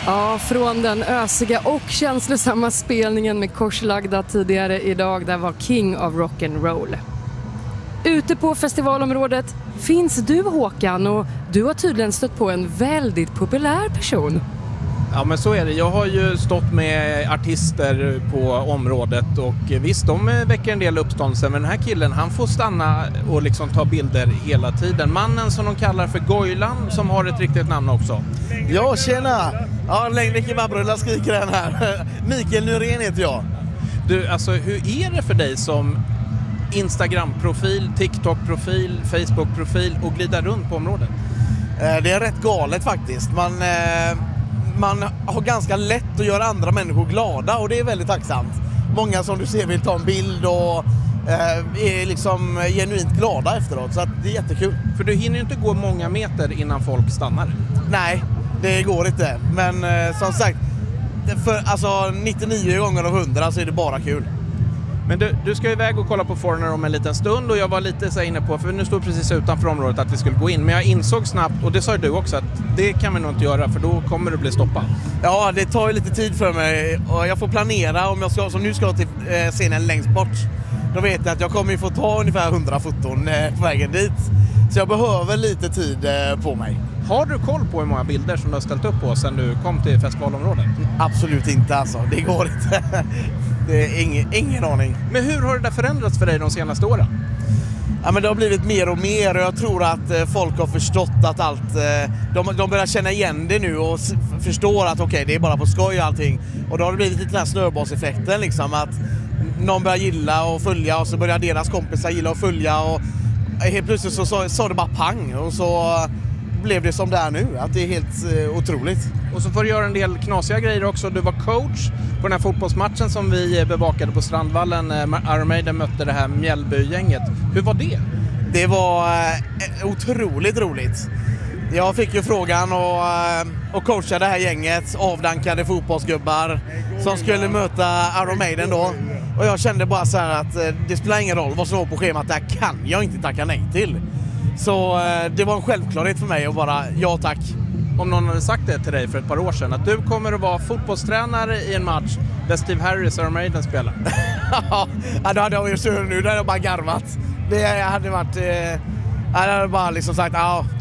Ja, från den ösiga och känslosamma spelningen med korslagda tidigare idag, där var King of Rock'n'Roll. Ute på festivalområdet finns du, Håkan, och du har tydligen stött på en väldigt populär person. Ja, men så är det. Jag har ju stått med artister på området och visst, de väcker en del uppståndelse, men den här killen, han får stanna och liksom ta bilder hela tiden. Mannen som de kallar för Goilan, som har ett riktigt namn också. Ja, tjena! Ja, längre kebabbrullar skriker den här. Mikael Nyrén heter jag. Du, alltså hur är det för dig som Instagram-profil, TikTok-profil, Facebook-profil och glida runt på området? Det är rätt galet faktiskt. Man har ganska lätt att göra andra människor glada och det är väldigt tacksamt. Många som du ser vill ta en bild och är liksom genuint glada efteråt, så att det är jättekul. För du hinner ju inte gå många meter innan folk stannar. Nej, det går inte. Men som sagt, för alltså 99 gånger av 100 så är det bara kul. Men du ska iväg och kolla på Foreigner om en liten stund, och jag var lite så inne på, för nu står precis utanför området, att vi skulle gå in. Men jag insåg snabbt, och det sa du också, att det kan vi nog inte göra, för då kommer du bli stoppad. Ja, det tar ju lite tid för mig och jag får planera om jag ska, som nu ska till scenen längst bort. Då vet jag att jag kommer ju få ta ungefär 100 foton på vägen dit. Så jag behöver lite tid på mig. Har du koll på hur många bilder som du har ställt upp på sedan du kom till festivalområdet? Absolut inte alltså, det går inte. Det är ingen aning. Men hur har det där förändrats för dig de senaste åren? Ja, men det har blivit mer och mer, och jag tror att folk har förstått att allt... De börjar känna igen det nu och förstår att okej, det är bara på skoj och allting. Och då har det blivit lite den här snöbollseffekten liksom, att någon börjar gilla och följa och så börjar deras kompisar gilla och följa, och helt plötsligt så sa det bara pang, och så blev det som det är nu, att det är helt otroligt. Och så får du göra en del knasiga grejer också. Du var coach på den här fotbollsmatchen som vi bevakade på Strandvallen. Iron Maiden mötte det här Mjällby-gänget. Hur var det? Det var otroligt roligt. Jag fick ju frågan och coacha det här gänget, avdankade fotbollsgubbar som skulle möta Iron Maiden då. Och jag kände bara så här att det spelar ingen roll vad som var på schemat, där kan jag inte tacka nej till. Så det var en självklarhet för mig att bara, ja tack. Om någon hade sagt det till dig för ett par år sedan, att du kommer att vara fotbollstränare i en match där Steve Harris och Iron Maiden spelar. Ja, då hade jag ju sur nu, där hade jag bara garvat. Det hade varit, jag hade bara liksom sagt,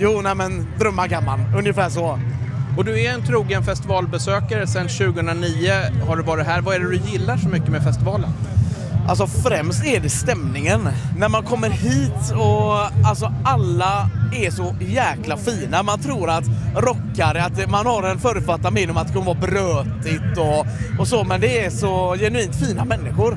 men drömma kan man, ungefär så. Och du är en trogen festivalbesökare sedan 2009, har du varit här. Vad är det du gillar så mycket med festivalen? Alltså främst är det stämningen. När man kommer hit och alltså alla är så jäkla fina. Man tror att rockare, att man har en förutfattad mening om att det kommer vara brötigt och så, men det är så genuint fina människor.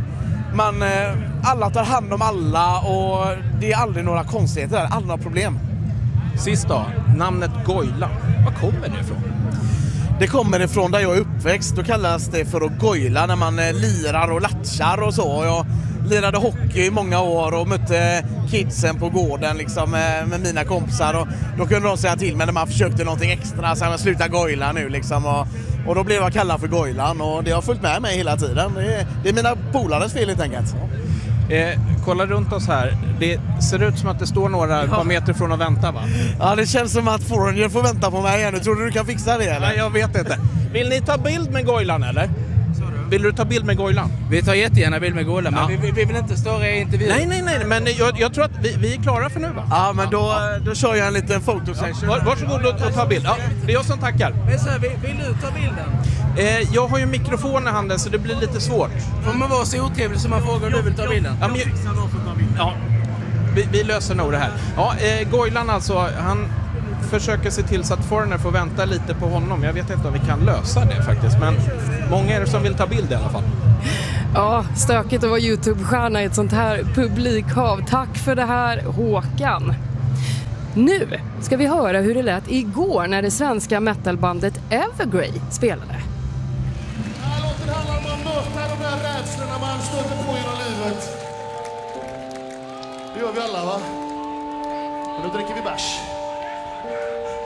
Alla tar hand om alla och det är aldrig några konstigheter där, aldrig några problem. Sist då, namnet Goila. Var kommer det ifrån? Det kommer ifrån där jag är uppväxt. Då kallas det för att goila när man lirar och latchar och så. Jag lirade hockey i många år och mötte kidsen på gården liksom, med mina kompisar. Och då kunde de säga till mig när man försökte någonting extra, så jag sluta goila nu liksom. Och då blev jag kallad för Goilan, och det har följt med mig hela tiden. Det är mina polares fel helt enkelt. Kolla runt oss här. Det ser ut som att det står några par meter från att vänta, va? Ja, det känns som att Foreigner får vänta på mig nu. Tror du kan fixa det eller? Nej, jag vet inte. Vill ni ta bild med Goilan eller? Vill du ta bild med Goilan? Vi tar jättegärna bild med Goilan, ja. Men vi vill inte stå i intervju. Nej, men jag tror att vi är klara för nu, va? Ja, men då kör jag en liten fotosession. Ja, varsågod och ta bild. Ja, det är jag som tackar. Men så här, vill du ta bilden? Jag har ju en mikrofon i handen så det blir lite svårt. Får man vara så otrevlig som man frågar om du vill ta bilden? Ja, vi löser nog det här. Ja, Goilan alltså, han försöker se till så att Foreigner får vänta lite på honom. Jag vet inte om vi kan lösa det faktiskt, men många är det som vill ta bild i alla fall. Ja, stökigt att vara YouTube-stjärna i ett sånt här publikhav. Tack för det här, Håkan. Nu ska vi höra hur det lät igår när det svenska metalbandet Evergrey spelade. Den här låten handlar om att möta de här rädslorna man stöter på genom livet. Det gör vi alla, va? Och då dricker vi bärs.